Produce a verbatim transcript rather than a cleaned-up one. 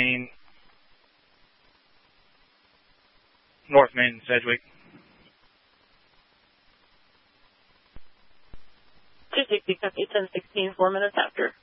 Main, North Main, Sedgwick. two sixty, copy, ten sixteen, four minutes after.